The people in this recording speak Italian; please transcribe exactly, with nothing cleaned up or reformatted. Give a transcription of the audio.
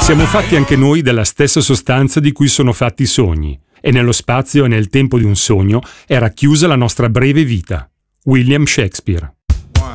Siamo fatti anche noi della stessa sostanza di cui sono fatti i sogni, e nello spazio e nel tempo di un sogno è racchiusa la nostra breve vita. William Shakespeare.